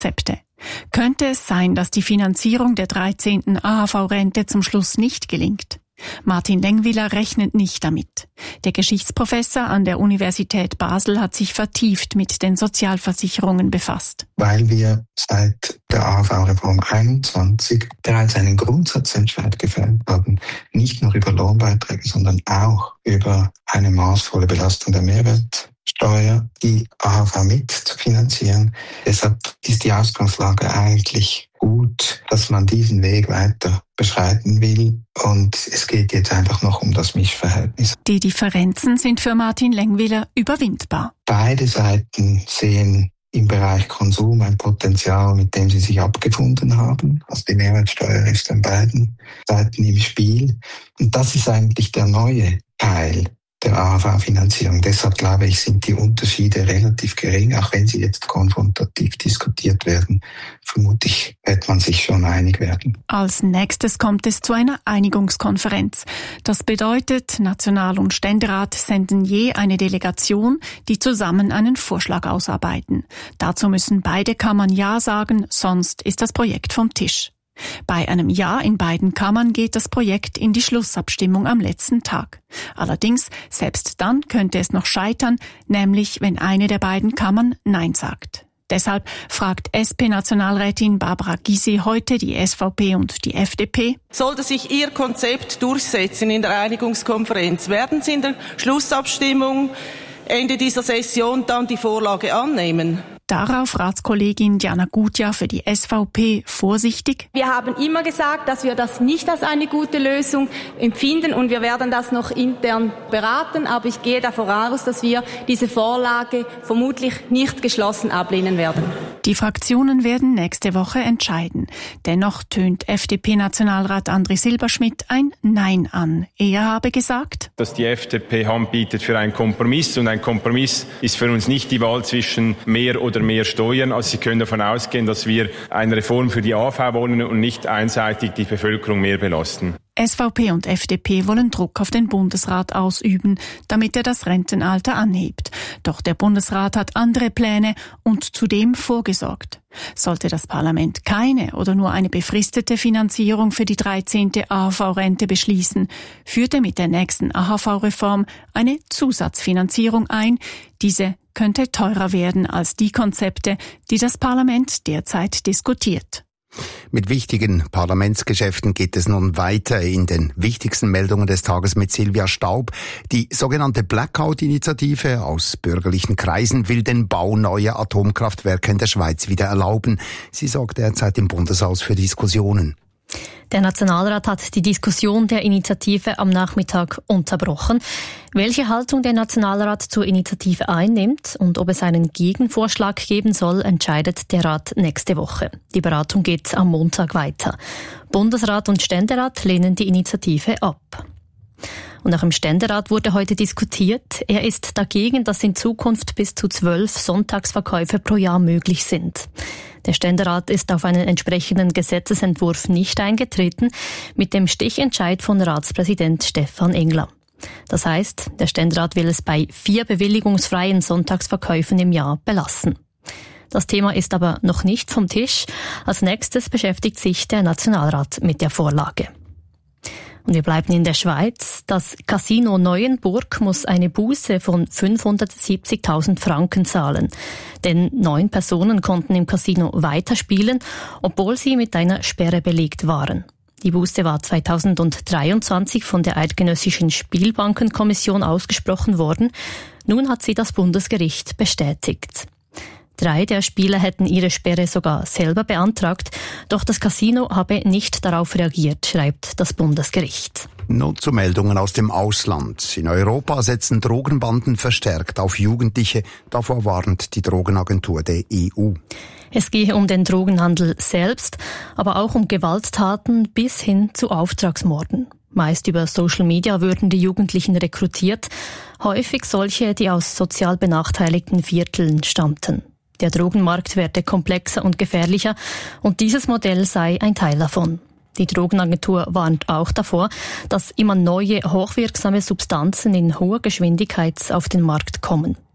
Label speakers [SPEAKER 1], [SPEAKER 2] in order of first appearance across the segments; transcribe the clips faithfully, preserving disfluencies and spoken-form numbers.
[SPEAKER 1] Konzepte. Könnte es sein, dass die Finanzierung der dreizehnten A H V-Rente zum Schluss nicht gelingt? Martin Lengwiller rechnet nicht damit. Der Geschichtsprofessor an der Universität Basel hat sich vertieft mit den Sozialversicherungen befasst.
[SPEAKER 2] Weil wir seit der A H V-Reform einundzwanzig bereits einen Grundsatzentscheid gefällt haben, nicht nur über Lohnbeiträge, sondern auch über eine maßvolle Belastung der Mehrwertsteuer, die A H V mit zu finanzieren. Deshalb ist die Ausgangslage eigentlich gut, dass man diesen Weg weiter beschreiten will. Und es geht jetzt einfach noch um das Mischverhältnis.
[SPEAKER 1] Die Differenzen sind für Martin Lengwiller überwindbar.
[SPEAKER 2] Beide Seiten sehen im Bereich Konsum ein Potenzial, mit dem sie sich abgefunden haben. Also die Mehrwertsteuer ist an beiden Seiten im Spiel. Und das ist eigentlich der neue Teil der A H V-Finanzierung. Deshalb glaube ich, sind die Unterschiede relativ gering, auch wenn sie jetzt konfrontativ diskutiert werden. Vermutlich wird man sich schon einig werden.
[SPEAKER 1] Als nächstes kommt es zu einer Einigungskonferenz. Das bedeutet, National- und Ständerat senden je eine Delegation, die zusammen einen Vorschlag ausarbeiten. Dazu müssen beide Kammern Ja sagen, sonst ist das Projekt vom Tisch. Bei einem Ja in beiden Kammern geht das Projekt in die Schlussabstimmung am letzten Tag. Allerdings, selbst dann könnte es noch scheitern, nämlich wenn eine der beiden Kammern Nein sagt. Deshalb fragt S P-Nationalrätin Barbara Gysi heute die S V P und die F D P.
[SPEAKER 3] Sollte sich Ihr Konzept durchsetzen in der Einigungskonferenz, werden Sie in der Schlussabstimmung Ende dieser Session dann die Vorlage annehmen?
[SPEAKER 1] Darauf Ratskollegin Diana Gutjahr für die S V P vorsichtig.
[SPEAKER 4] Wir haben immer gesagt, dass wir das nicht als eine gute Lösung empfinden und wir werden das noch intern beraten, aber ich gehe davon aus, dass wir diese Vorlage vermutlich nicht geschlossen ablehnen werden.
[SPEAKER 1] Die Fraktionen werden nächste Woche entscheiden. Dennoch tönt F D P-Nationalrat André Silberschmidt ein Nein an. Er habe gesagt,
[SPEAKER 5] dass die F D P Hand bietet für einen Kompromiss und ein Kompromiss ist für uns nicht die Wahl zwischen mehr oder mehr Steuern. Also Sie können davon ausgehen, dass wir eine Reform für die A H V wollen und nicht einseitig die Bevölkerung mehr belasten.
[SPEAKER 1] S V P und F D P wollen Druck auf den Bundesrat ausüben, damit er das Rentenalter anhebt. Doch der Bundesrat hat andere Pläne und zudem vorgesorgt. Sollte das Parlament keine oder nur eine befristete Finanzierung für die dreizehnte A H V-Rente beschließen, führt er mit der nächsten A H V-Reform eine Zusatzfinanzierung ein. Diese könnte teurer werden als die Konzepte, die das Parlament derzeit diskutiert.
[SPEAKER 6] Mit wichtigen Parlamentsgeschäften geht es nun weiter in den wichtigsten Meldungen des Tages mit Silvia Staub. Die sogenannte Blackout-Initiative aus bürgerlichen Kreisen will den Bau neuer Atomkraftwerke in der Schweiz wieder erlauben. Sie sorgt derzeit im Bundeshaus für Diskussionen.
[SPEAKER 7] Der Nationalrat hat die Diskussion der Initiative am Nachmittag unterbrochen. Welche Haltung der Nationalrat zur Initiative einnimmt und ob es einen Gegenvorschlag geben soll, entscheidet der Rat nächste Woche. Die Beratung geht am Montag weiter. Bundesrat und Ständerat lehnen die Initiative ab. Und auch im Ständerat wurde heute diskutiert. Er ist dagegen, dass in Zukunft bis zu zwölf Sonntagsverkäufe pro Jahr möglich sind. Der Ständerat ist auf einen entsprechenden Gesetzesentwurf nicht eingetreten, mit dem Stichentscheid von Ratspräsident Stefan Engler. Das heißt, der Ständerat will es bei vier bewilligungsfreien Sonntagsverkäufen im Jahr belassen. Das Thema ist aber noch nicht vom Tisch. Als nächstes beschäftigt sich der Nationalrat mit der Vorlage. Und wir bleiben in der Schweiz. Das Casino Neuenburg muss eine Buße von fünfhundertsiebzigtausend Franken zahlen. Denn neun Personen konnten im Casino weiterspielen, obwohl sie mit einer Sperre belegt waren. Die Buße war zweitausenddreiundzwanzig von der Eidgenössischen Spielbankenkommission ausgesprochen worden. Nun hat sie das Bundesgericht bestätigt. Drei der Spieler hätten ihre Sperre sogar selber beantragt, doch das Casino habe nicht darauf reagiert, schreibt das Bundesgericht.
[SPEAKER 6] Nun zu Meldungen aus dem Ausland. In Europa setzen Drogenbanden verstärkt auf Jugendliche. Davor warnt die Drogenagentur der E U.
[SPEAKER 7] Es gehe um den Drogenhandel selbst, aber auch um Gewalttaten bis hin zu Auftragsmorden. Meist über Social Media würden die Jugendlichen rekrutiert, häufig solche, die aus sozial benachteiligten Vierteln stammten. Der Drogenmarkt werde komplexer und gefährlicher und dieses Modell sei ein Teil davon. Die Drogenagentur warnt auch davor, dass immer neue, hochwirksame Substanzen in hoher Geschwindigkeit auf den Markt kommen.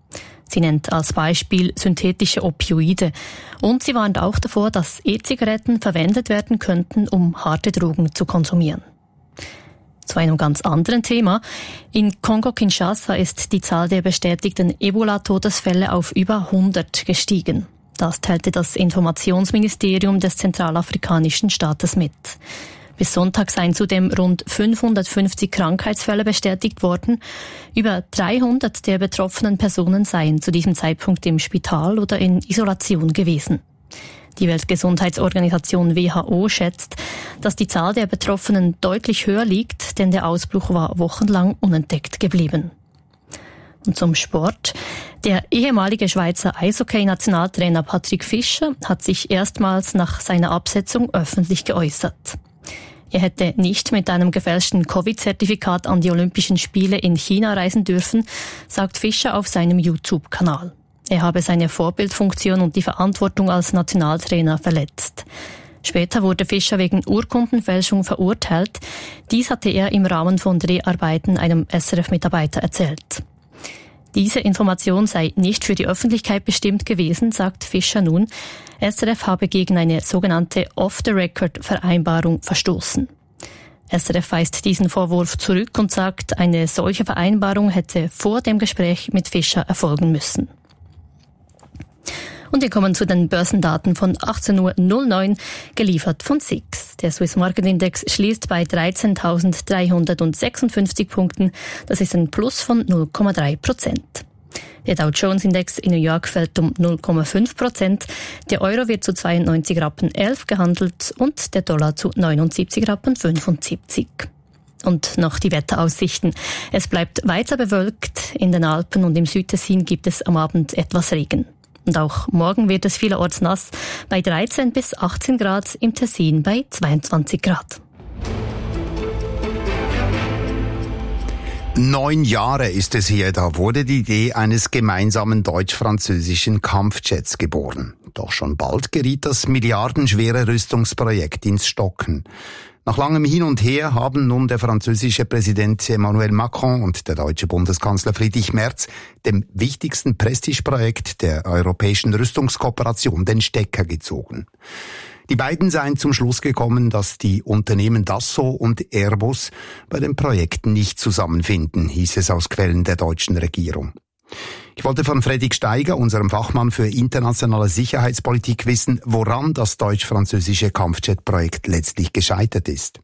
[SPEAKER 7] Sie nennt als Beispiel synthetische Opioide. Und sie warnt auch davor, dass E-Zigaretten verwendet werden könnten, um harte Drogen zu konsumieren. Zu einem ganz anderen Thema. In Kongo-Kinshasa ist die Zahl der bestätigten Ebola-Todesfälle auf über hundert gestiegen. Das teilte das Informationsministerium des zentralafrikanischen Staates mit. Bis Sonntag seien zudem rund fünfhundertfünfzig Krankheitsfälle bestätigt worden. Über dreihundert der betroffenen Personen seien zu diesem Zeitpunkt im Spital oder in Isolation gewesen. Die Weltgesundheitsorganisation W H O schätzt, dass die Zahl der Betroffenen deutlich höher liegt, denn der Ausbruch war wochenlang unentdeckt geblieben. Und zum Sport. Der ehemalige Schweizer Eishockey-Nationaltrainer Patrick Fischer hat sich erstmals nach seiner Absetzung öffentlich geäußert. Er hätte nicht mit einem gefälschten Covid-Zertifikat an die Olympischen Spiele in China reisen dürfen, sagt Fischer auf seinem YouTube-Kanal. Er habe seine Vorbildfunktion und die Verantwortung als Nationaltrainer verletzt. Später wurde Fischer wegen Urkundenfälschung verurteilt. Dies hatte er im Rahmen von Dreharbeiten einem S R F-Mitarbeiter erzählt. Diese Information sei nicht für die Öffentlichkeit bestimmt gewesen, sagt Fischer nun. S R F habe gegen eine sogenannte Off-the-Record-Vereinbarung verstoßen. S R F weist diesen Vorwurf zurück und sagt, eine solche Vereinbarung hätte vor dem Gespräch mit Fischer erfolgen müssen. Und wir kommen zu den Börsendaten von achtzehn Uhr neun, geliefert von S I X. Der Swiss Market Index schließt bei dreizehntausenddreihundertsechsundfünfzig Punkten. Das ist ein Plus von null Komma drei Prozent. Der Dow Jones Index in New York fällt um null Komma fünf Prozent. Der Euro wird zu zweiundneunzig Rappen elf gehandelt und der Dollar zu neunundsiebzig Rappen fünfundsiebzig. Und noch die Wetteraussichten. Es bleibt weiter bewölkt. In den Alpen und im Südtessin gibt es am Abend etwas Regen. Und auch morgen wird es vielerorts nass, bei dreizehn bis achtzehn Grad, im Tessin bei zweiundzwanzig Grad.
[SPEAKER 6] Neun Jahre ist es her, da wurde die Idee eines gemeinsamen deutsch-französischen Kampfjets geboren. Doch schon bald geriet das milliardenschwere Rüstungsprojekt ins Stocken. Nach langem Hin und Her haben nun der französische Präsident Emmanuel Macron und der deutsche Bundeskanzler Friedrich Merz dem wichtigsten Prestigeprojekt der europäischen Rüstungskooperation den Stecker gezogen. Die beiden seien zum Schluss gekommen, dass die Unternehmen Dassault und Airbus bei dem Projekt nicht zusammenfinden, hieß es aus Quellen der deutschen Regierung. Ich wollte von Fredrik Steiger, unserem Fachmann für internationale Sicherheitspolitik, wissen, woran das deutsch-französische Kampfjet-Projekt letztlich gescheitert ist.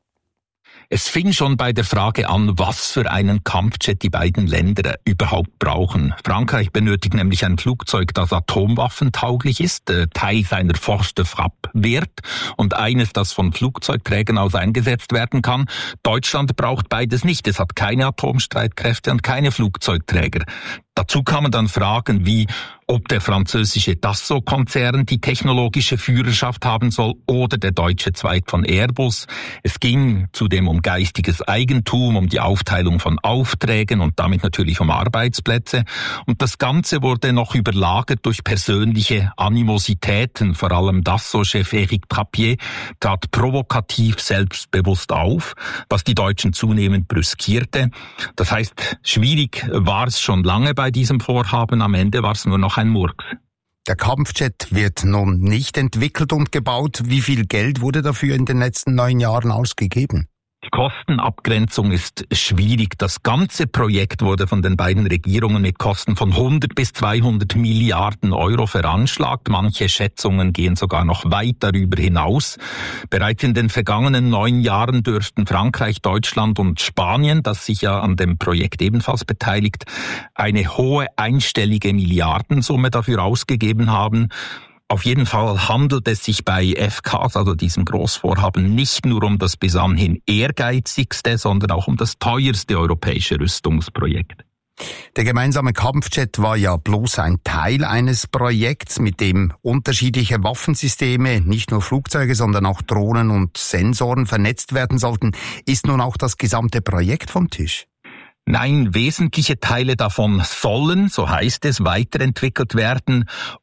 [SPEAKER 8] Es fing schon bei der Frage an, was für einen Kampfjet die beiden Länder überhaupt brauchen. Frankreich benötigt nämlich ein Flugzeug, das atomwaffentauglich ist, Teil seiner Force de Frappe wird und eines, das von Flugzeugträgern aus eingesetzt werden kann. Deutschland braucht beides nicht. Es hat keine Atomstreitkräfte und keine Flugzeugträger. Dazu kamen dann Fragen wie, ob der französische Dassault-Konzern die technologische Führerschaft haben soll oder der deutsche Zweig von Airbus. Es ging zudem um geistiges Eigentum, um die Aufteilung von Aufträgen und damit natürlich um Arbeitsplätze. Und das Ganze wurde noch überlagert durch persönliche Animositäten. Vor allem Dassault-Chef Éric Trappier trat provokativ selbstbewusst auf, was die Deutschen zunehmend brüskierte. Das heißt, schwierig war es schon lange bei diesem Vorhaben. Am Ende war es nur noch ein Murks.
[SPEAKER 6] Der Kampfjet wird nun nicht entwickelt und gebaut. Wie viel Geld wurde dafür in den letzten neun Jahren ausgegeben?
[SPEAKER 8] Die Kostenabgrenzung ist schwierig. Das ganze Projekt wurde von den beiden Regierungen mit Kosten von hundert bis zweihundert Milliarden Euro veranschlagt. Manche Schätzungen gehen sogar noch weit darüber hinaus. Bereits in den vergangenen neun Jahren dürften Frankreich, Deutschland und Spanien, das sich ja an dem Projekt ebenfalls beteiligt, eine hohe einstellige Milliardensumme dafür ausgegeben haben. Auf jeden Fall handelt es sich bei F C A S, also diesem Großvorhaben, nicht nur um das bis anhin ehrgeizigste, sondern auch um das teuerste europäische Rüstungsprojekt.
[SPEAKER 6] Der gemeinsame Kampfjet war ja bloß ein Teil eines Projekts, mit dem unterschiedliche Waffensysteme, nicht nur Flugzeuge, sondern auch Drohnen und Sensoren vernetzt werden sollten. Ist nun auch das gesamte Projekt vom Tisch?
[SPEAKER 8] Nein, wesentliche Teile davon sollen, so heißt es, weiterentwickelt werden.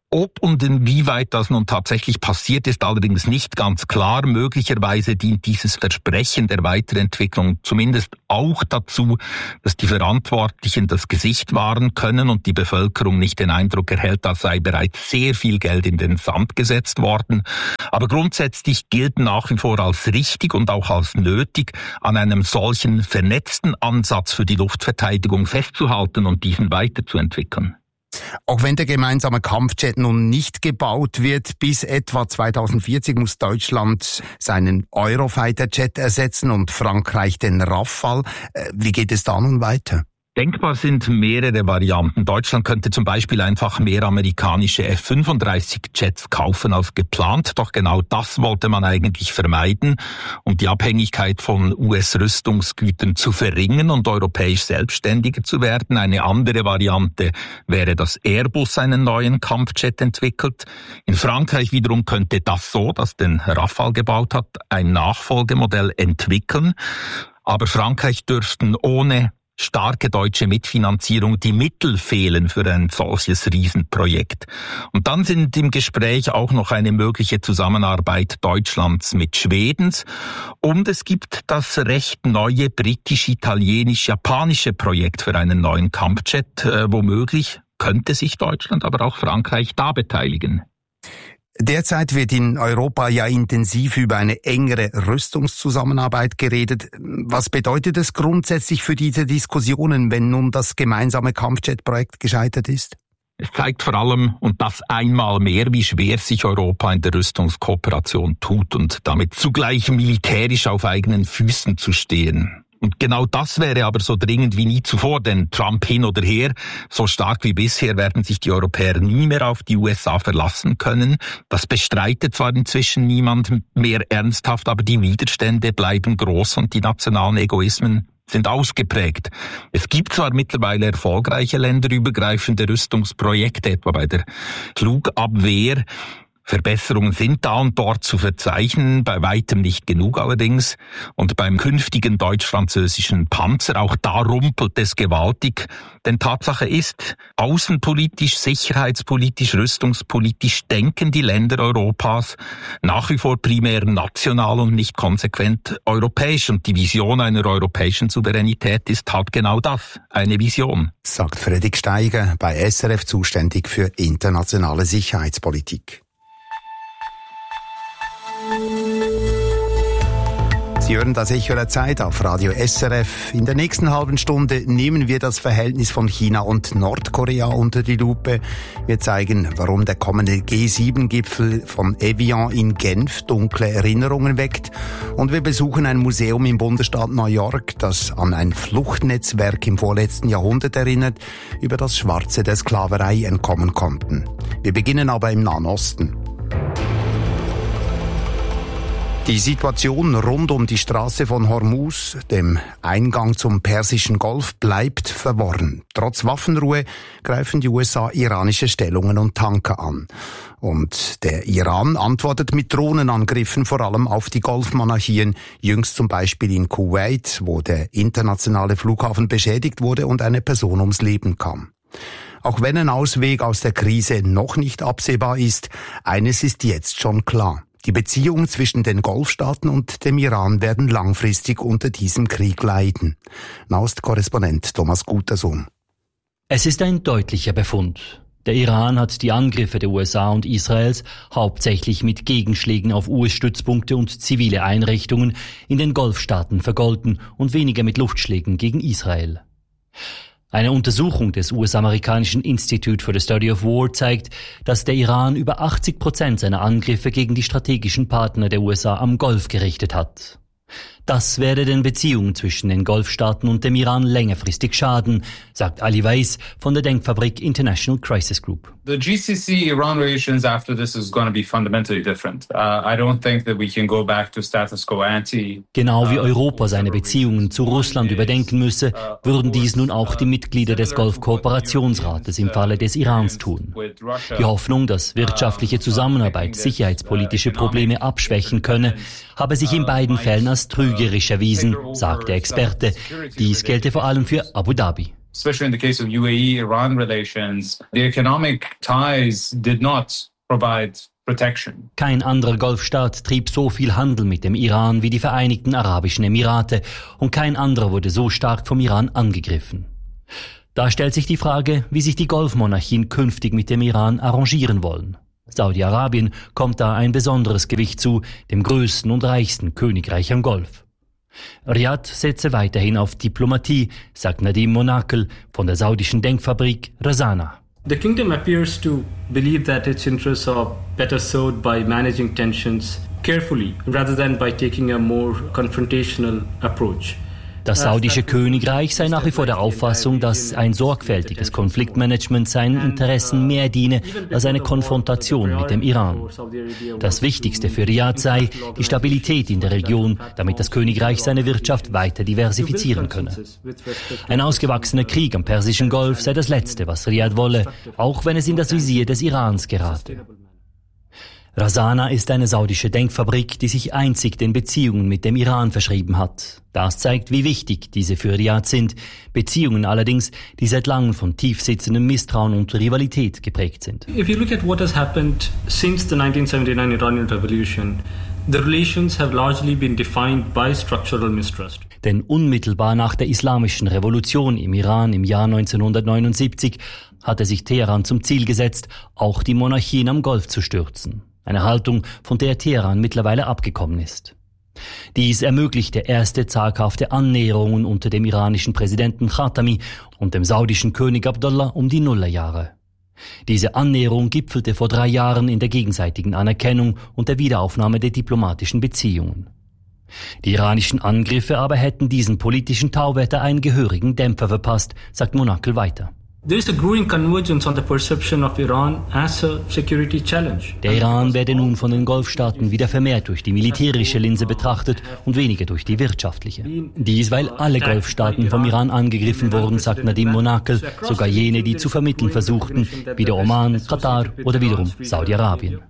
[SPEAKER 8] Ob und inwieweit das nun tatsächlich passiert, ist allerdings nicht ganz klar. Möglicherweise dient dieses Versprechen der Weiterentwicklung zumindest auch dazu, dass die Verantwortlichen das Gesicht wahren können und die Bevölkerung nicht den Eindruck erhält, als sei bereits sehr viel Geld in den Sand gesetzt worden. Aber grundsätzlich gilt nach wie vor als richtig und auch als nötig, an einem solchen vernetzten Ansatz für die Luftverteidigung festzuhalten und diesen weiterzuentwickeln.
[SPEAKER 6] Auch wenn der gemeinsame Kampfjet nun nicht gebaut wird, bis etwa zweitausendvierzig muss Deutschland seinen Eurofighter-Jet ersetzen und Frankreich den Rafale. Wie geht es da nun weiter?
[SPEAKER 8] Denkbar sind mehrere Varianten. Deutschland könnte zum Beispiel einfach mehr amerikanische F fünfunddreißig Jets kaufen als geplant. Doch genau das wollte man eigentlich vermeiden, um die Abhängigkeit von U S-Rüstungsgütern zu verringern und europäisch selbstständiger zu werden. Eine andere Variante wäre, dass Airbus einen neuen Kampfjet entwickelt. In Frankreich wiederum könnte das so, das den Rafale gebaut hat, ein Nachfolgemodell entwickeln. Aber Frankreich dürften ohne starke deutsche Mitfinanzierung die Mittel fehlen für ein solches Riesenprojekt. Und dann sind im Gespräch auch noch eine mögliche Zusammenarbeit Deutschlands mit Schwedens. Und es gibt das recht neue britisch-italienisch-japanische Projekt für einen neuen Kampfjet. Äh, womöglich könnte sich Deutschland, aber auch Frankreich da beteiligen.
[SPEAKER 6] Derzeit wird in Europa ja intensiv über eine engere Rüstungszusammenarbeit geredet. Was bedeutet es grundsätzlich für diese Diskussionen, wenn nun das gemeinsame Kampfjet-Projekt gescheitert ist?
[SPEAKER 8] Es zeigt vor allem, und das einmal mehr, wie schwer sich Europa in der Rüstungskooperation tut und damit zugleich militärisch auf eigenen Füßen zu stehen. Und genau das wäre aber so dringend wie nie zuvor, denn Trump hin oder her, so stark wie bisher werden sich die Europäer nie mehr auf die U S A verlassen können. Das bestreitet zwar inzwischen niemand mehr ernsthaft, aber die Widerstände bleiben groß und die nationalen Egoismen sind ausgeprägt. Es gibt zwar mittlerweile erfolgreiche länderübergreifende Rüstungsprojekte, etwa bei der Flugabwehr. Verbesserungen sind da und dort zu verzeichnen, bei weitem nicht genug allerdings. Und beim künftigen deutsch-französischen Panzer, auch da rumpelt es gewaltig. Denn Tatsache ist, außenpolitisch, sicherheitspolitisch, rüstungspolitisch denken die Länder Europas nach wie vor primär national und nicht konsequent europäisch. Und die Vision einer europäischen Souveränität ist halt genau das, eine Vision.
[SPEAKER 6] Sagt Fredrik Steiger, bei S R F zuständig für internationale Sicherheitspolitik. Sie hören das Echo der Zeit auf Radio S R F. In der nächsten halben Stunde nehmen wir das Verhältnis von China und Nordkorea unter die Lupe. Wir zeigen, warum der kommende G sieben Gipfel von Evian in Genf dunkle Erinnerungen weckt. Und wir besuchen ein Museum im Bundesstaat New York, das an ein Fluchtnetzwerk im vorletzten Jahrhundert erinnert, über das Schwarze der Sklaverei entkommen konnten. Wir beginnen aber im Nahen Osten. Die Situation rund um die Straße von Hormuz, dem Eingang zum Persischen Golf, bleibt verworren. Trotz Waffenruhe greifen die U S A iranische Stellungen und Tanker an. Und der Iran antwortet mit Drohnenangriffen vor allem auf die Golfmonarchien, jüngst zum Beispiel in Kuwait, wo der internationale Flughafen beschädigt wurde und eine Person ums Leben kam. Auch wenn ein Ausweg aus der Krise noch nicht absehbar ist, eines ist jetzt schon klar. Die Beziehungen zwischen den Golfstaaten und dem Iran werden langfristig unter diesem Krieg leiden. Nahost-Korrespondent Thomas Gutersohn.
[SPEAKER 9] Es ist ein deutlicher Befund. Der Iran hat die Angriffe der U S A und Israels hauptsächlich mit Gegenschlägen auf U S-Stützpunkte und zivile Einrichtungen in den Golfstaaten vergolten und weniger mit Luftschlägen gegen Israel. Eine Untersuchung des U S-amerikanischen Institute for the Study of War zeigt, dass der Iran über achtzig Prozent seiner Angriffe gegen die strategischen Partner der U S A am Golf gerichtet hat. Das werde den Beziehungen zwischen den Golfstaaten und dem Iran längerfristig schaden, sagt Ali Weiss von der Denkfabrik International Crisis Group.
[SPEAKER 10] The G C C-Iran relations after this is going to be fundamentally different. Uh, I don't think that we can go back to status quo ante.
[SPEAKER 9] Genau wie Europa seine Beziehungen zu Russland überdenken müsse, würden dies nun auch die Mitglieder des Golfkooperationsrates im Falle des Irans tun. Die Hoffnung, dass wirtschaftliche Zusammenarbeit sicherheitspolitische Probleme abschwächen könne, habe sich in beiden Fällen als trügerisch erwiesen, sagt der Experte. Dies gelte vor allem für Abu Dhabi.
[SPEAKER 10] especially in the case of U A E-Iran relations, the economic ties did not provide protection.
[SPEAKER 9] Kein anderer Golfstaat trieb so viel Handel mit dem Iran wie die Vereinigten Arabischen Emirate und kein anderer wurde so stark vom Iran angegriffen. Da stellt sich die Frage, wie sich die Golfmonarchien künftig mit dem Iran arrangieren wollen. Saudi-Arabien kommt da ein besonderes Gewicht zu, dem größten und reichsten Königreich am Golf. Riad setze weiterhin auf Diplomatie, sagt Nadim Monakel von der saudischen Denkfabrik Razana.
[SPEAKER 11] The kingdom appears to believe that its interests are better served by managing tensions carefully rather than by taking a more confrontational approach.
[SPEAKER 9] Das saudische Königreich sei nach wie vor der Auffassung, dass ein sorgfältiges Konfliktmanagement seinen Interessen mehr diene als eine Konfrontation mit dem Iran. Das Wichtigste für Riad sei die Stabilität in der Region, damit das Königreich seine Wirtschaft weiter diversifizieren könne. Ein ausgewachsener Krieg am Persischen Golf sei das Letzte, was Riad wolle, auch wenn es in das Visier des Irans gerate. Razana ist eine saudische Denkfabrik, die sich einzig den Beziehungen mit dem Iran verschrieben hat. Das zeigt, wie wichtig diese für Riad sind. Beziehungen allerdings, die seit langem von tiefsitzendem Misstrauen und Rivalität geprägt sind.
[SPEAKER 11] If you look at what has happened since the nineteen seventy-nine Iranian Revolution, the relations have largely been defined by structural mistrust.
[SPEAKER 9] Denn unmittelbar nach der islamischen Revolution im Iran im Jahr neunzehnhundertneunundsiebzig hatte sich Teheran zum Ziel gesetzt, auch die Monarchien am Golf zu stürzen. Eine Haltung, von der Teheran mittlerweile abgekommen ist. Dies ermöglichte erste zaghafte Annäherungen unter dem iranischen Präsidenten Khatami und dem saudischen König Abdullah um die Nullerjahre. Diese Annäherung gipfelte vor drei Jahren in der gegenseitigen Anerkennung und der Wiederaufnahme der diplomatischen Beziehungen. Die iranischen Angriffe aber hätten diesen politischen Tauwetter einen gehörigen Dämpfer verpasst, sagt Monakel weiter.
[SPEAKER 11] There is a growing convergence on the perception of Iran as a security challenge.
[SPEAKER 9] Der Iran werde nun von den Golfstaaten wieder vermehrt durch die militärische Linse betrachtet und weniger durch die wirtschaftliche. Dies, weil alle Golfstaaten vom Iran angegriffen wurden, sagt Nadim Monakel, sogar jene, die zu vermitteln versuchten, wie der Oman, Katar oder wiederum Saudi-Arabien.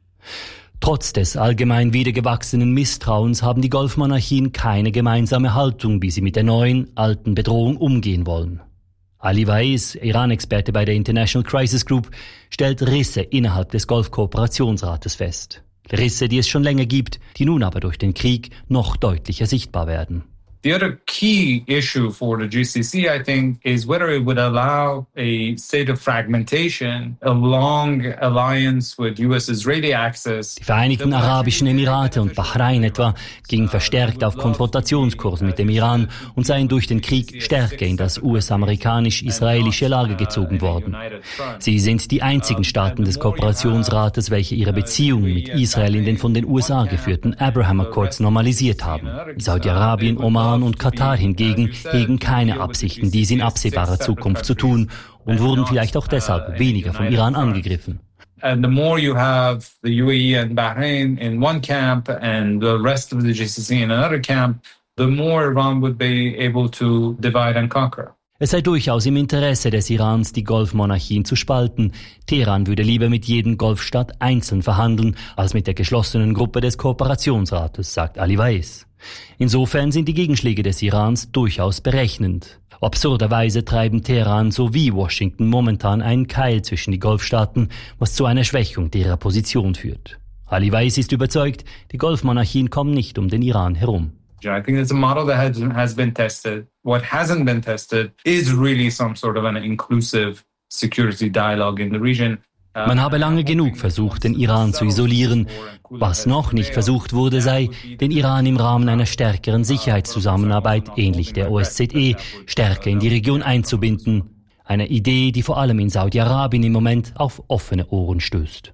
[SPEAKER 9] Trotz des allgemein wiedergewachsenen Misstrauens haben die Golfmonarchien keine gemeinsame Haltung, wie sie mit der neuen, alten Bedrohung umgehen wollen. Ali Weiss, Iran-Experte bei der International Crisis Group, stellt Risse innerhalb des Golfkooperationsrates fest. Risse, die es schon länger gibt, die nun aber durch den Krieg noch deutlicher sichtbar werden.
[SPEAKER 10] The other key issue for the G C C, I think, is whether it would allow a state of fragmentation, a long alliance with U S-Israeli access.
[SPEAKER 9] Die Vereinigten Arabischen Emirate und Bahrain etwa gingen verstärkt auf Konfrontationskurs mit dem Iran und seien durch den Krieg stärker in das U S-amerikanisch-israelische Lager gezogen worden. Sie sind die einzigen Staaten des Kooperationsrates, welche ihre Beziehungen mit Israel in den von den U S A geführten Abraham Accords normalisiert haben. Saudi-Arabien, Oman und Katar hingegen hegen keine Absichten, dies in absehbarer Zukunft zu tun und wurden vielleicht auch deshalb weniger vom Iran angegriffen.
[SPEAKER 10] And the more you have the U A E and Bahrain in one camp and the rest of the G C C in another camp, the more Iran would be able to divide and conquer.
[SPEAKER 9] Es sei durchaus im Interesse des Irans, die Golfmonarchien zu spalten. Teheran würde lieber mit jedem Golfstaat einzeln verhandeln, als mit der geschlossenen Gruppe des Kooperationsrates, sagt Ali Weiss. Insofern sind die Gegenschläge des Irans durchaus berechnend. Absurderweise treiben Teheran sowie Washington momentan einen Keil zwischen die Golfstaaten, was zu einer Schwächung derer Position führt. Ali Weiss ist überzeugt, die Golfmonarchien kommen nicht um den Iran herum.
[SPEAKER 10] I think it's a model that has, has been tested. What hasn't been tested is really some sort of an inclusive security dialogue in the region.
[SPEAKER 9] Man habe lange genug versucht, den Iran zu isolieren. Was noch nicht versucht wurde, sei, den Iran im Rahmen einer stärkeren Sicherheitszusammenarbeit, ähnlich der O S Z E, stärker in die Region einzubinden. Eine Idee, die vor allem in Saudi-Arabien im Moment auf offene Ohren stößt.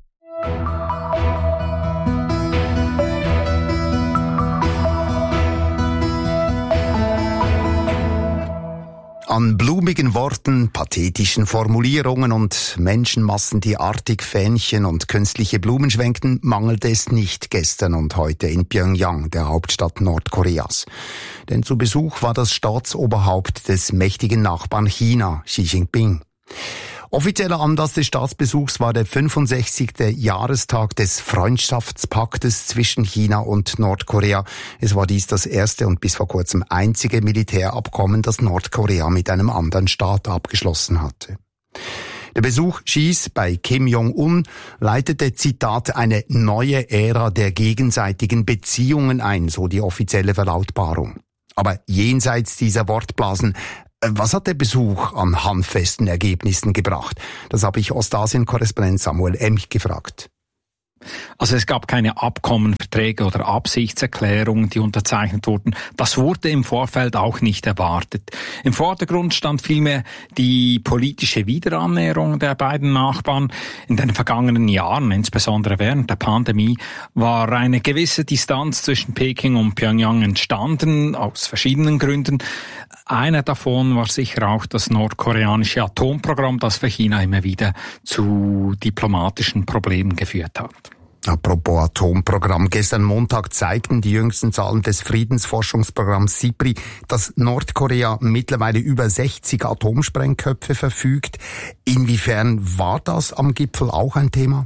[SPEAKER 6] An blumigen Worten, pathetischen Formulierungen und Menschenmassen, die artig Fähnchen und künstliche Blumen schwenkten, mangelte es nicht gestern und heute in Pjöngjang, der Hauptstadt Nordkoreas. Denn zu Besuch war das Staatsoberhaupt des mächtigen Nachbarn China, Xi Jinping. Offizieller Anlass des Staatsbesuchs war der fünfundsechzigste Jahrestag des Freundschaftspaktes zwischen China und Nordkorea. Es war dies das erste und bis vor kurzem einzige Militärabkommen, das Nordkorea mit einem anderen Staat abgeschlossen hatte. Der Besuch Xis bei Kim Jong-un leitete, Zitat, eine neue Ära der gegenseitigen Beziehungen ein, so die offizielle Verlautbarung. Aber jenseits dieser Wortblasen, was hat der Besuch an handfesten Ergebnissen gebracht? Das habe ich Ostasien-Korrespondent Samuel Emch gefragt.
[SPEAKER 12] Also es gab keine Abkommen, Verträge oder Absichtserklärungen, die unterzeichnet wurden. Das wurde im Vorfeld auch nicht erwartet. Im Vordergrund stand vielmehr die politische Wiederannäherung der beiden Nachbarn. In den vergangenen Jahren, insbesondere während der Pandemie, war eine gewisse Distanz zwischen Peking und Pyongyang entstanden, aus verschiedenen Gründen. Einer davon war sicher auch das nordkoreanische Atomprogramm, das für China immer wieder zu diplomatischen Problemen geführt hat.
[SPEAKER 6] Apropos Atomprogramm. Gestern Montag zeigten die jüngsten Zahlen des Friedensforschungsprogramms SIPRI, dass Nordkorea mittlerweile über sechzig Atomsprengköpfe verfügt. Inwiefern war das am Gipfel auch ein Thema?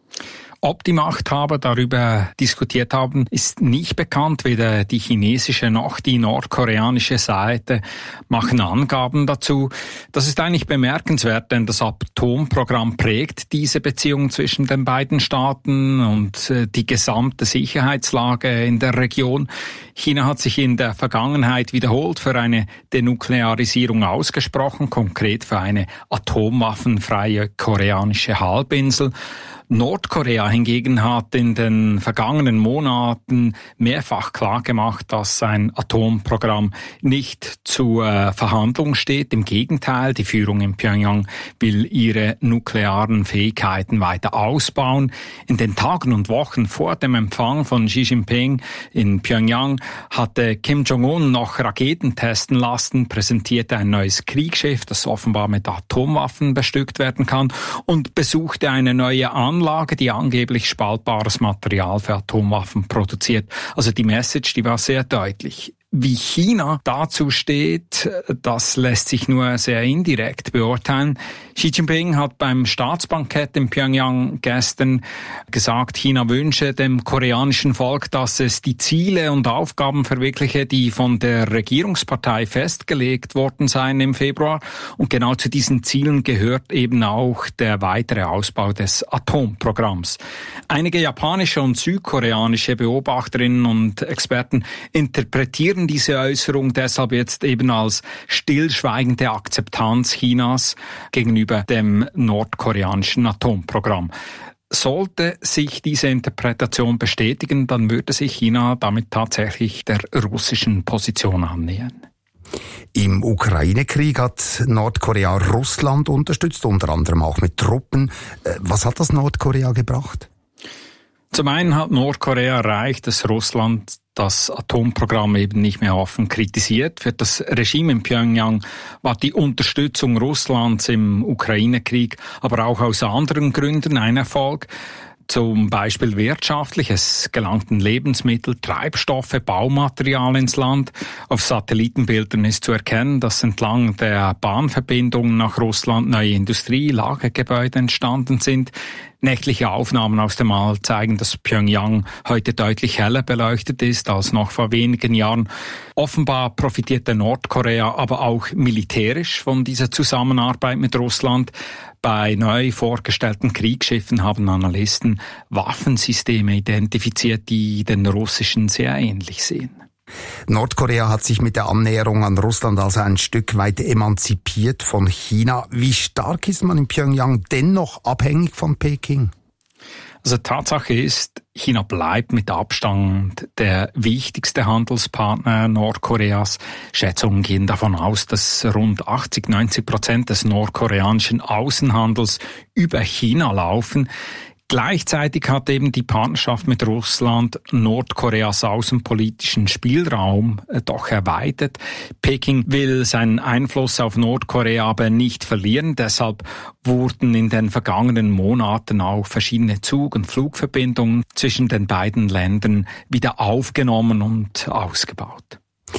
[SPEAKER 12] Ob die Machthaber darüber diskutiert haben, ist nicht bekannt. Weder die chinesische noch die nordkoreanische Seite machen Angaben dazu. Das ist eigentlich bemerkenswert, denn das Atomprogramm prägt diese Beziehung zwischen den beiden Staaten und die gesamte Sicherheitslage in der Region. China hat sich in der Vergangenheit wiederholt für eine Denuklearisierung ausgesprochen, konkret für eine atomwaffenfreie koreanische Halbinsel. Nordkorea hingegen hat in den vergangenen Monaten mehrfach klargemacht, dass sein Atomprogramm nicht zur Verhandlung steht. Im Gegenteil, die Führung in Pyongyang will ihre nuklearen Fähigkeiten weiter ausbauen. In den Tagen und Wochen vor dem Empfang von Xi Jinping in Pyongyang hatte Kim Jong-un noch Raketen testen lassen, präsentierte ein neues Kriegsschiff, das offenbar mit Atomwaffen bestückt werden kann, und besuchte eine neue Anlage, Anlage, die angeblich spaltbares Material für Atomwaffen produziert. Also die Message, die war sehr deutlich. Wie China dazu steht, das lässt sich nur sehr indirekt beurteilen. Xi Jinping hat beim Staatsbankett in Pyongyang gestern gesagt, China wünsche dem koreanischen Volk, dass es die Ziele und Aufgaben verwirkliche, die von der Regierungspartei festgelegt worden seien im Februar. Und genau zu diesen Zielen gehört eben auch der weitere Ausbau des Atomprogramms. Einige japanische und südkoreanische Beobachterinnen und Experten interpretieren diese Äußerung deshalb jetzt eben als stillschweigende Akzeptanz Chinas gegenüber dem nordkoreanischen Atomprogramm. Sollte sich diese Interpretation bestätigen, dann würde sich China damit tatsächlich der russischen Position annähern.
[SPEAKER 6] Im Ukraine-Krieg hat Nordkorea Russland unterstützt, unter anderem auch mit Truppen. Was hat das Nordkorea gebracht?
[SPEAKER 12] Zum einen hat Nordkorea erreicht, dass Russland das Atomprogramm eben nicht mehr offen kritisiert. Für das Regime in Pyongyang war die Unterstützung Russlands im Ukraine-Krieg aber auch aus anderen Gründen ein Erfolg. Zum Beispiel wirtschaftlich. Es gelangten Lebensmittel, Treibstoffe, Baumaterial ins Land. Auf Satellitenbildern ist zu erkennen, dass entlang der Bahnverbindungen nach Russland neue Industrie-, Lagergebäude entstanden sind. Nächtliche Aufnahmen aus dem All zeigen, dass Pyongyang heute deutlich heller beleuchtet ist als noch vor wenigen Jahren. Offenbar profitierte Nordkorea aber auch militärisch von dieser Zusammenarbeit mit Russland. Bei neu vorgestellten Kriegsschiffen haben Analysten Waffensysteme identifiziert, die den russischen sehr ähnlich sehen.
[SPEAKER 6] Nordkorea hat sich mit der Annäherung an Russland also ein Stück weit emanzipiert von China. Wie stark ist man in Pyongyang dennoch abhängig von Peking?
[SPEAKER 12] Also Tatsache ist, China bleibt mit Abstand der wichtigste Handelspartner Nordkoreas. Schätzungen gehen davon aus, dass rund achtzig, neunzig Prozent des nordkoreanischen Außenhandels über China laufen. Gleichzeitig hat eben die Partnerschaft mit Russland Nordkoreas außenpolitischen Spielraum doch erweitert. Peking will seinen Einfluss auf Nordkorea aber nicht verlieren. Deshalb wurden in den vergangenen Monaten auch verschiedene Zug- und Flugverbindungen zwischen den beiden Ländern wieder aufgenommen und ausgebaut.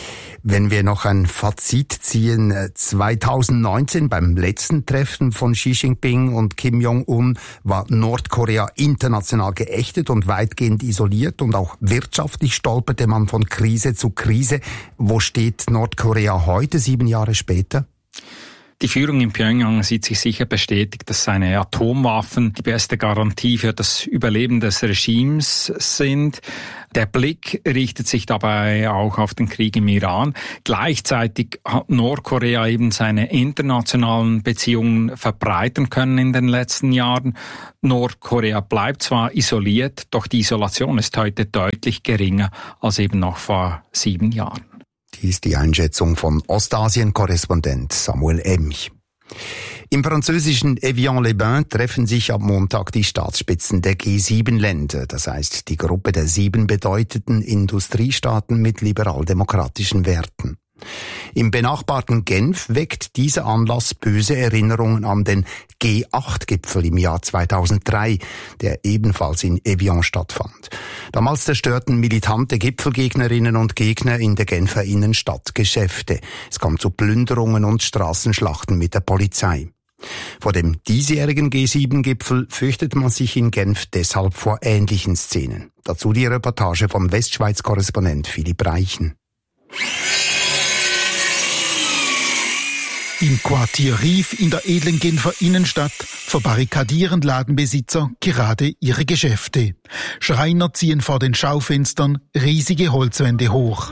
[SPEAKER 6] Wenn wir noch ein Fazit ziehen, zweitausendneunzehn beim letzten Treffen von Xi Jinping und Kim Jong-un war Nordkorea international geächtet und weitgehend isoliert und auch wirtschaftlich stolperte man von Krise zu Krise. Wo steht Nordkorea heute, sieben Jahre später?
[SPEAKER 12] Die Führung in Pyongyang sieht sich sicher bestätigt, dass seine Atomwaffen die beste Garantie für das Überleben des Regimes sind. Der Blick richtet sich dabei auch auf den Krieg im Iran. Gleichzeitig hat Nordkorea eben seine internationalen Beziehungen verbreitern können in den letzten Jahren. Nordkorea bleibt zwar isoliert, doch die Isolation ist heute deutlich geringer als eben noch vor sieben Jahren.
[SPEAKER 6] Dies ist die Einschätzung von Ostasien-Korrespondent Samuel Emch. Im französischen Evian-les-Bains treffen sich am Montag die Staatsspitzen der G sieben Länder, das heißt die Gruppe der sieben bedeutenden Industriestaaten mit liberaldemokratischen Werten. Im benachbarten Genf weckt dieser Anlass böse Erinnerungen an den G acht Gipfel im Jahr zweitausenddrei, der ebenfalls in Evian stattfand. Damals zerstörten militante Gipfelgegnerinnen und Gegner in der Genfer Innenstadt Geschäfte. Es kam zu Plünderungen und Straßenschlachten mit der Polizei. Vor dem diesjährigen G sieben Gipfel fürchtet man sich in Genf deshalb vor ähnlichen Szenen. Dazu die Reportage vom Westschweiz-Korrespondent Philipp Reichen.
[SPEAKER 13] Im Quartier Rief in der edlen Genfer Innenstadt verbarrikadieren Ladenbesitzer gerade ihre Geschäfte. Schreiner ziehen vor den Schaufenstern riesige Holzwände hoch.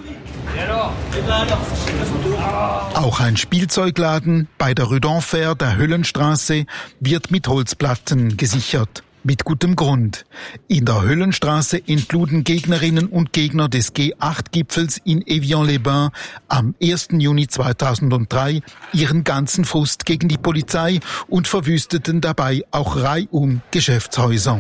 [SPEAKER 13] Auch ein Spielzeugladen bei der Rue d'Enfer der Höllenstraße wird mit Holzplatten gesichert. Mit gutem Grund. In der Höllenstraße entluden Gegnerinnen und Gegner des G acht Gipfels in Evian-les-Bains am ersten Juni zweitausenddrei ihren ganzen Frust gegen die Polizei und verwüsteten dabei auch reihum Geschäftshäuser.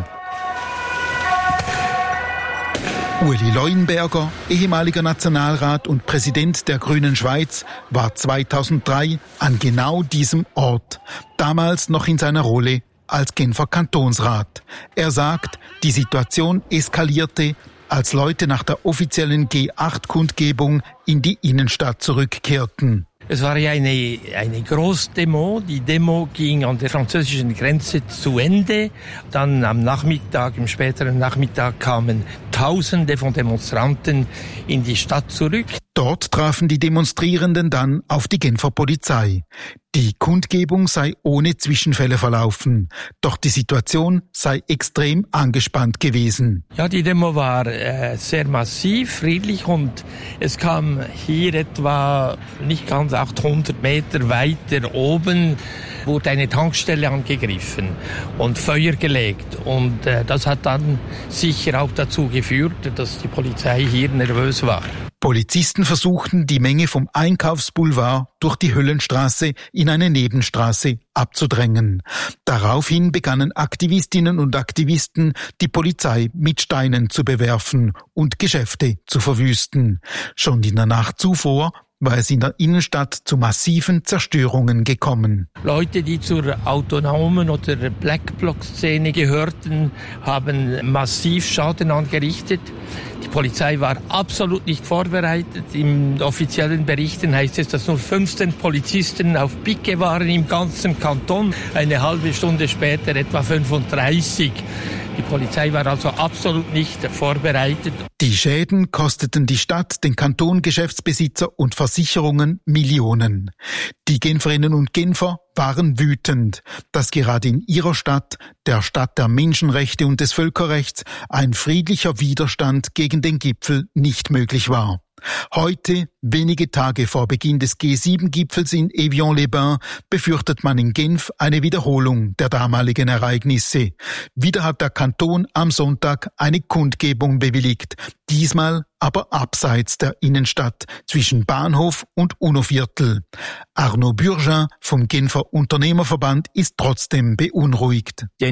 [SPEAKER 13] Ueli Leuenberger, ehemaliger Nationalrat und Präsident der Grünen Schweiz, war zweitausenddrei an genau diesem Ort, damals noch in seiner Rolle als Genfer Kantonsrat. Er sagt, die Situation eskalierte, als Leute nach der offiziellen G acht Kundgebung in die Innenstadt zurückkehrten.
[SPEAKER 14] Es war ja eine, eine Großdemo. Die Demo ging an der französischen Grenze zu Ende. Dann am Nachmittag, im späteren Nachmittag kamen Tausende von Demonstranten in die Stadt zurück.
[SPEAKER 13] Dort trafen die Demonstrierenden dann auf die Genfer Polizei. Die Kundgebung sei ohne Zwischenfälle verlaufen, doch die Situation sei extrem angespannt gewesen.
[SPEAKER 14] Ja, die Demo war äh, sehr massiv, friedlich und es kam hier etwa nicht ganz achthundert Meter weiter oben, wurde eine Tankstelle angegriffen und Feuer gelegt. Und äh, das hat dann sicher auch dazu geführt, dass die Polizei hier nervös war.
[SPEAKER 13] Polizisten versuchten, die Menge vom Einkaufsboulevard durch die Höllenstraße in eine Nebenstraße abzudrängen. Daraufhin begannen Aktivistinnen und Aktivisten, die Polizei mit Steinen zu bewerfen und Geschäfte zu verwüsten. Schon in der Nacht zuvor war es in der Innenstadt zu massiven Zerstörungen gekommen.
[SPEAKER 14] Leute, die zur autonomen oder Black-Bloc-Szene gehörten, haben massiv Schaden angerichtet. Die Polizei war absolut nicht vorbereitet. In offiziellen Berichten heißt es, dass nur fünfzehn Polizisten auf Picke waren im ganzen Kanton. Eine halbe Stunde später etwa fünfunddreißig. Die Polizei war also absolut nicht vorbereitet.
[SPEAKER 13] Die Schäden kosteten die Stadt, den Kanton, Geschäftsbesitzer und Versicherungen Millionen. Die Genferinnen und Genfer waren wütend, dass gerade in ihrer Stadt, der Stadt der Menschenrechte und des Völkerrechts, ein friedlicher Widerstand gegen den Gipfel nicht möglich war. Heute, wenige Tage vor Beginn des G sieben Gipfels in Evian-les-Bains, befürchtet man in Genf eine Wiederholung der damaligen Ereignisse. Wieder hat der Kanton am Sonntag eine Kundgebung bewilligt, diesmal aber abseits der Innenstadt, zwischen Bahnhof und UNO-Viertel. Arnaud Burgin vom Genfer Unternehmerverband ist trotzdem beunruhigt.
[SPEAKER 15] Die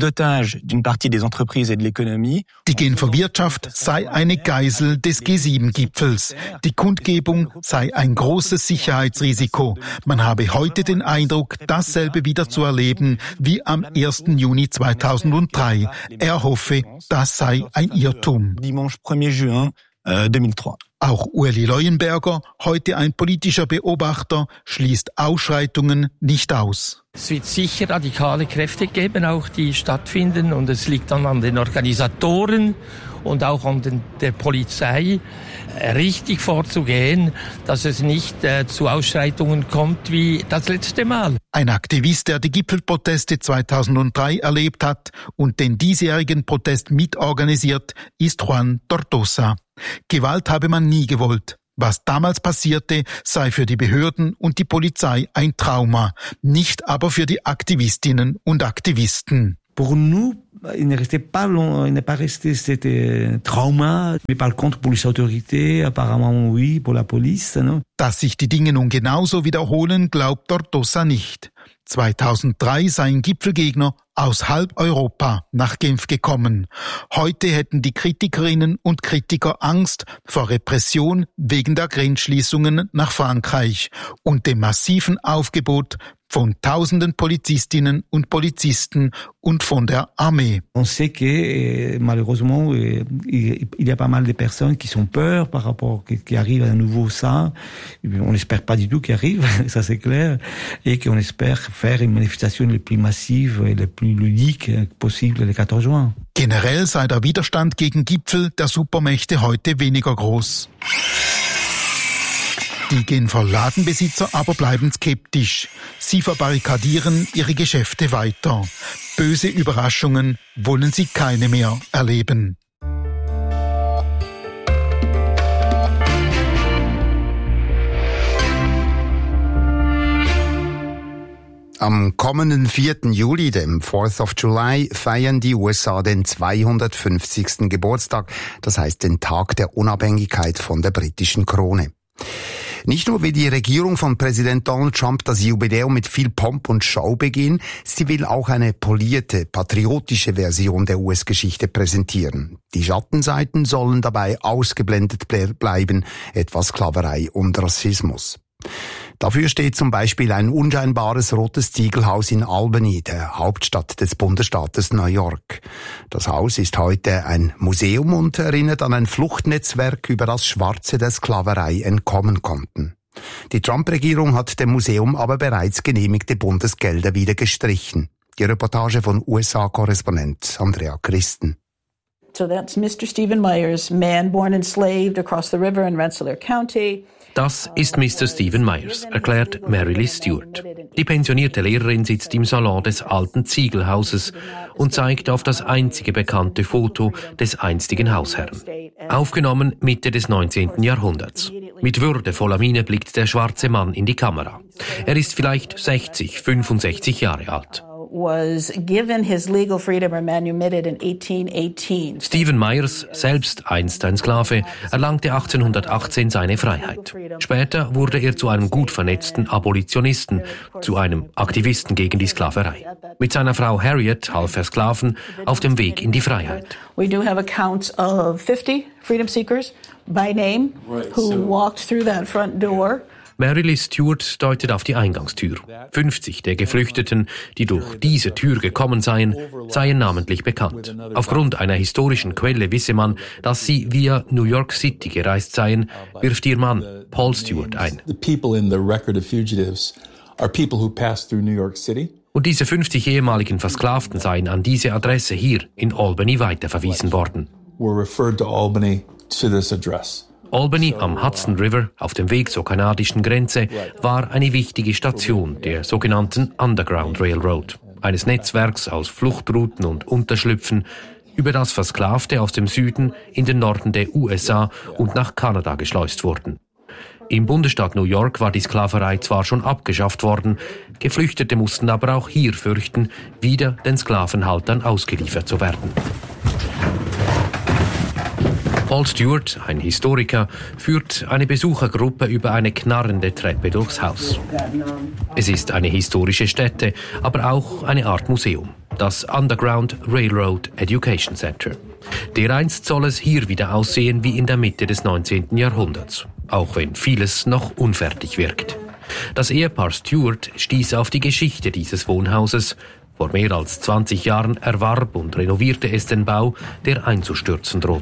[SPEAKER 13] Genfer Wirtschaft sei eine Geisel des G sieben Gipfels. Die Kundgebung sei ein großes Sicherheitsrisiko. Man habe heute den Eindruck, dasselbe wieder zu erleben wie am ersten Juni zweitausenddrei. Er hoffe, das sei ein Irrtum. Auch Ueli Leuenberger, heute ein politischer Beobachter, schließt Ausschreitungen nicht aus.
[SPEAKER 14] Es wird sicher radikale Kräfte geben, auch die stattfinden, und es liegt dann an den Organisatoren und auch an den, der Polizei, richtig vorzugehen, dass es nicht äh, zu Ausschreitungen kommt wie das letzte Mal.
[SPEAKER 13] Ein Aktivist, der die Gipfelproteste zweitausenddrei erlebt hat und den diesjährigen Protest mitorganisiert, ist Juan Tortosa. Gewalt habe man nie gewollt. Was damals passierte, sei für die Behörden und die Polizei ein Trauma, nicht aber für die Aktivistinnen und Aktivisten.
[SPEAKER 15] Pour nous, il ne restait pas long, il n'est pas resté cet trauma, mais par contre pour les autorités, apparemment oui, pour la police, non?
[SPEAKER 13] Dass sich die Dinge nun genauso wiederholen, glaubt Tortosa nicht. zweitausenddrei seien Gipfelgegner aus halb Europa nach Genf gekommen. Heute hätten die Kritikerinnen und Kritiker Angst vor Repression wegen der Grenzschließungen nach Frankreich und dem massiven Aufgebot von tausenden Polizistinnen und Polizisten und von der Armee.
[SPEAKER 15] On sait que malheureusement il y a pas mal de personnes qui sont peur par rapport qui arrive à nouveau ça. On n'espère pas du tout qu'il arrive, ça c'est clair, et qu'on espère faire une manifestation la plus massive et la plus ludique possible le quatorze juin.
[SPEAKER 13] Generell sei der Widerstand gegen Gipfel der Supermächte heute weniger groß. Die Genfer Ladenbesitzer aber bleiben skeptisch. Sie verbarrikadieren ihre Geschäfte weiter. Böse Überraschungen wollen sie keine mehr erleben.
[SPEAKER 6] Am kommenden vierten Juli, dem fourth of July, feiern die U S A den zweihundertfünfzigsten Geburtstag, das heißt den Tag der Unabhängigkeit von der britischen Krone. Nicht nur will die Regierung von Präsident Donald Trump das Jubiläum mit viel Pomp und Schau begehen, sie will auch eine polierte, patriotische Version der U S-Geschichte präsentieren. Die Schattenseiten sollen dabei ausgeblendet bleiben, etwa Sklaverei und Rassismus. Dafür steht zum Beispiel ein unscheinbares rotes Ziegelhaus in Albany, der Hauptstadt des Bundesstaates New York. Das Haus ist heute ein Museum und erinnert an ein Fluchtnetzwerk, über das Schwarze der Sklaverei entkommen konnten. Die Trump-Regierung hat dem Museum aber bereits genehmigte Bundesgelder wieder gestrichen. Die Reportage von U S A-Korrespondent Andrea Christen.
[SPEAKER 16] So that's Mister Stephen Myers, man born enslaved across the river in Rensselaer County.
[SPEAKER 17] Das ist Mister Stephen Myers, erklärt Mary Lee Stewart. Die pensionierte Lehrerin sitzt im Salon des alten Ziegelhauses und zeigt auf das einzige bekannte Foto des einstigen Hausherrn. Aufgenommen Mitte des neunzehnten Jahrhunderts. Mit würdevoller Miene blickt der schwarze Mann in die Kamera. Er ist vielleicht sechzig, fünfundsechzig Jahre alt.
[SPEAKER 16] Was given his legal freedom or manumitted in eighteen eighteen.
[SPEAKER 17] Stephen Myers, selbst einst ein Sklave, erlangte achtzehnhundertachtzehn seine Freiheit. Später wurde er zu einem gut vernetzten Abolitionisten, zu einem Aktivisten gegen die Sklaverei. Mit seiner Frau Harriet half er Sklaven auf dem Weg in die Freiheit.
[SPEAKER 16] We do have accounts of fifty freedom seekers by name who walked through that front door.
[SPEAKER 17] Mary Lee Stewart deutet auf die Eingangstür. fünfzig der Geflüchteten, die durch diese Tür gekommen seien, seien namentlich bekannt. Aufgrund einer historischen Quelle wisse man, dass sie via New York City gereist seien, wirft ihr Mann Paul Stewart ein. Und diese fünfzig ehemaligen Versklavten seien an diese Adresse hier in Albany weiterverwiesen worden. Albany am Hudson River, auf dem Weg zur kanadischen Grenze, war eine wichtige Station der sogenannten Underground Railroad, eines Netzwerks aus Fluchtrouten und Unterschlüpfen, über das Versklavte aus dem Süden in den Norden der U S A und nach Kanada geschleust wurden. Im Bundesstaat New York war die Sklaverei zwar schon abgeschafft worden, Geflüchtete mussten aber auch hier fürchten, wieder den Sklavenhaltern ausgeliefert zu werden. Paul Stewart, ein Historiker, führt eine Besuchergruppe über eine knarrende Treppe durchs Haus. Es ist eine historische Stätte, aber auch eine Art Museum, das Underground Railroad Education Center. Dereinst soll es hier wieder aussehen wie in der Mitte des neunzehnten Jahrhunderts, auch wenn vieles noch unfertig wirkt. Das Ehepaar Stewart stieß auf die Geschichte dieses Wohnhauses. Vor mehr als zwanzig Jahren erwarb und renovierte es den Bau, der einzustürzen drohte.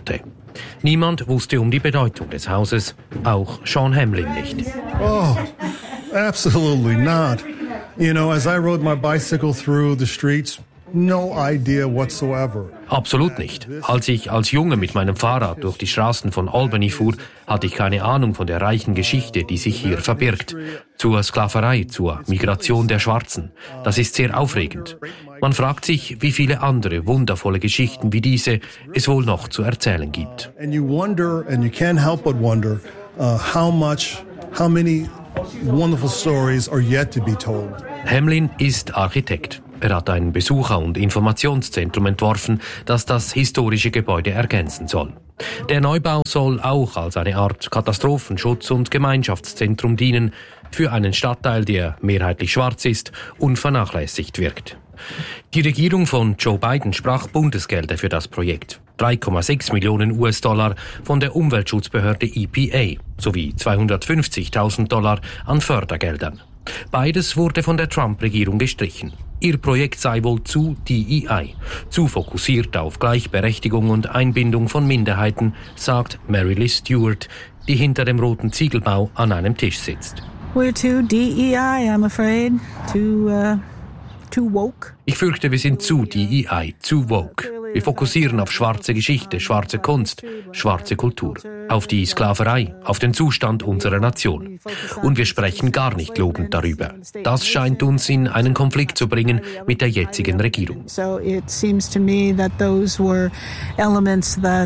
[SPEAKER 17] Niemand wusste um die Bedeutung des Hauses, auch Sean Hamlin nicht.
[SPEAKER 18] Oh, absolutely not. You know, as I rode my bicycle through the streets, no idea whatsoever.
[SPEAKER 17] Absolut nicht. Als ich als Junge mit meinem Fahrrad durch die Straßen von Albany fuhr, hatte ich keine Ahnung von der reichen Geschichte, die sich hier verbirgt. Zur Sklaverei, zur Migration der Schwarzen. Das ist sehr aufregend. Man fragt sich, wie viele andere wundervolle Geschichten wie diese es wohl noch zu erzählen gibt.
[SPEAKER 18] And you wonder, and you can't help but wonder, uh, how much, how many wonderful stories are yet to be told.
[SPEAKER 17] Hamlin ist Architekt. Er hat ein Besucher- und Informationszentrum entworfen, das das historische Gebäude ergänzen soll. Der Neubau soll auch als eine Art Katastrophenschutz- und Gemeinschaftszentrum dienen, für einen Stadtteil, der mehrheitlich schwarz ist und vernachlässigt wirkt. Die Regierung von Joe Biden sprach Bundesgelder für das Projekt. drei Komma sechs Millionen U S-Dollar von der Umweltschutzbehörde E P A sowie zweihundertfünfzigtausend Dollar an Fördergeldern. Beides wurde von der Trump-Regierung gestrichen. Ihr Projekt sei wohl zu D E I, zu fokussiert auf Gleichberechtigung und Einbindung von Minderheiten, sagt Mary Liz Stewart, die hinter dem roten Ziegelbau an einem Tisch sitzt.
[SPEAKER 16] We're too D E I, I'm afraid, too, uh, too woke.
[SPEAKER 17] Ich fürchte, wir sind zu D E I, zu woke. Wir fokussieren auf schwarze Geschichte, schwarze Kunst, schwarze Kultur, auf die Sklaverei, auf den Zustand unserer Nation. Und wir sprechen gar nicht lobend darüber. Das scheint uns in einen Konflikt zu bringen mit der jetzigen Regierung.
[SPEAKER 16] So it seems to me that those were elements that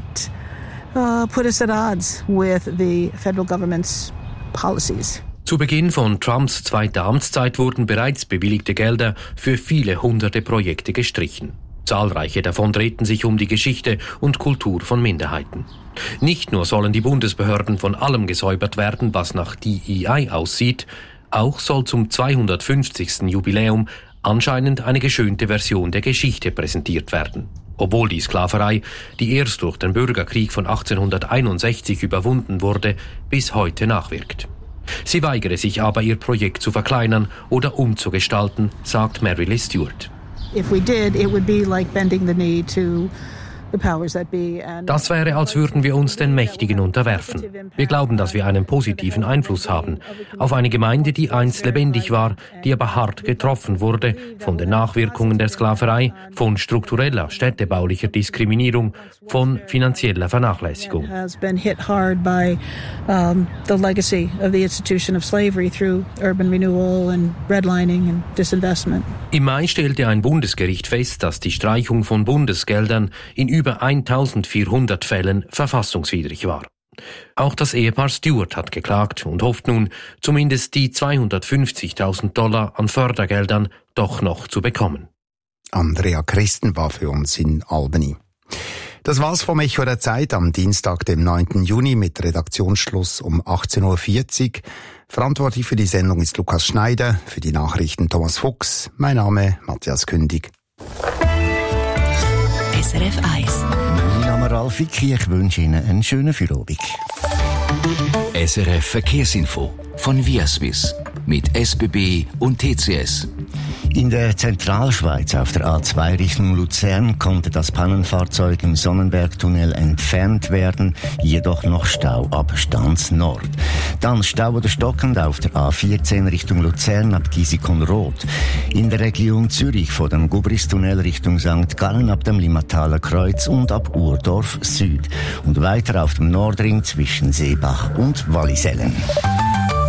[SPEAKER 16] uh, put us at odds with the federal government's policies.
[SPEAKER 17] Zu Beginn von Trumps zweiter Amtszeit wurden bereits bewilligte Gelder für viele hunderte Projekte gestrichen. Zahlreiche davon drehten sich um die Geschichte und Kultur von Minderheiten. Nicht nur sollen die Bundesbehörden von allem gesäubert werden, was nach D E I aussieht, auch soll zum zweihundertfünfzigsten Jubiläum anscheinend eine geschönte Version der Geschichte präsentiert werden. Obwohl die Sklaverei, die erst durch den Bürgerkrieg von achtzehnhunderteinundsechzig überwunden wurde, bis heute nachwirkt. Sie weigere sich aber, ihr Projekt zu verkleinern oder umzugestalten, sagt Mary Liz Stewart.
[SPEAKER 16] If we did, it would be like bending the knee to the powers that be.
[SPEAKER 17] Das wäre, als würden wir uns den Mächtigen unterwerfen. Wir glauben, dass wir einen positiven Einfluss haben auf eine Gemeinde, die einst lebendig war, die aber hart getroffen wurde von den Nachwirkungen der Sklaverei, von struktureller, städtebaulicher Diskriminierung, von finanzieller Vernachlässigung.
[SPEAKER 16] Has been hit hard by um, the legacy of the institution of slavery through urban renewal and redlining and disinvestment.
[SPEAKER 17] Im Mai stellte ein Bundesgericht fest, dass die Streichung von Bundesgeldern in über eintausendvierhundert Fällen verfassungswidrig war. Auch das Ehepaar Stewart hat geklagt und hofft nun, zumindest die zweihundertfünfzigtausend Dollar an Fördergeldern doch noch zu bekommen.
[SPEAKER 6] Andrea Christen war für uns in Albany. Das war's vom Echo der Zeit am Dienstag, dem neunten Juni mit Redaktionsschluss um achtzehn Uhr vierzig. Verantwortlich für die Sendung ist Lukas Schneider, für die Nachrichten Thomas Fuchs. Mein Name Matthias Kündig.
[SPEAKER 19] S R F eins. Mein Name ist Ralf Wicki, ich wünsche Ihnen einen schönen Feierabend. S R F Verkehrsinfo von Viaswiss mit S B B und T C S. In der Zentralschweiz auf der A zwei Richtung Luzern konnte das Pannenfahrzeug im Sonnenbergtunnel entfernt werden, jedoch noch Stau ab Stanz Nord. Dann Stau oder stockend auf der A vierzehn Richtung Luzern ab Gisikon-Rot. In der Region Zürich vor dem Gubristunnel Richtung Sankt Gallen ab dem Limmataler Kreuz und ab Urdorf Süd. Und weiter auf dem Nordring zwischen Seebach und Wallisellen.